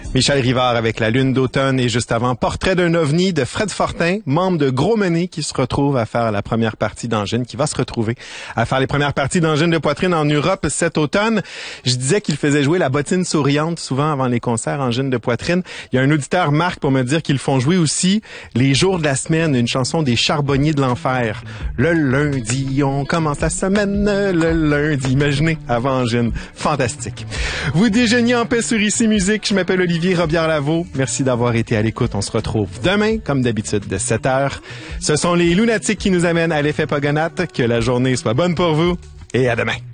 Michel Rivard avec La Lune d'automne et juste avant, Portrait d'un ovni de Fred Fortin, membre de Gros Mené qui se retrouve à faire la première partie d'Angine, qui va se retrouver à faire les premières parties d'Angine de poitrine en Europe cet automne. Je disais qu'il faisait jouer la bottine souriante souvent avant les concerts Angine de poitrine. Il y a un auditeur, Marc, pour me dire qu'ils font jouer aussi les jours de la semaine, une chanson des Charbonniers de l'Enfer. Le lundi, on commence la semaine, le lundi. Imaginez, avant Angine. Fantastique. Vous déjeuniez en paix sur Ici Musique. Je m'appelle Olivier Robillard-Lavaux. Merci d'avoir été à l'écoute. On se retrouve demain, comme d'habitude, de 7h. Ce sont les Lunatiques qui nous amènent à l'effet Pogonate. Que la journée soit bonne pour vous et à demain.